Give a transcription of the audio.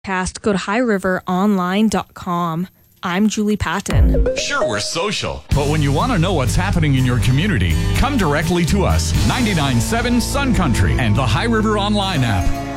Cast, go to highriveronline.com. I'm Julie Patton. Sure, we're social, but when you want to know what's happening in your community, come directly to us. 99.7 Sun Country and the High River Online app.